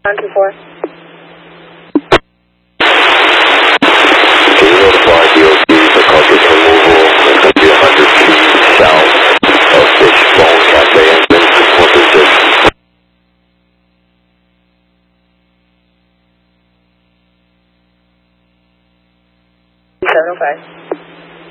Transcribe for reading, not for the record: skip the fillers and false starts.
924. Can you notify DOT for cartridge removal? It's going to be 100 feet south of Fishbone Cafe Entrance, 136. 705.